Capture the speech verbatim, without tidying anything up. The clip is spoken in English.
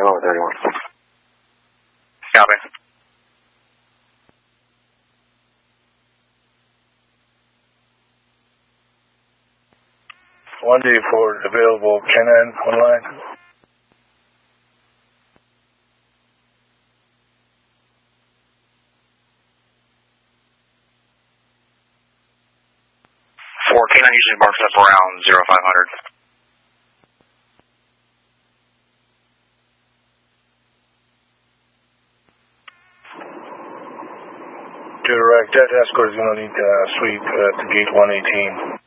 Bravo thirty-one. Copy. one D for available Canon online. four K nine usually marks up around zero five hundred. Direct, that escort is going to need uh, sweep at the gate one eighteen.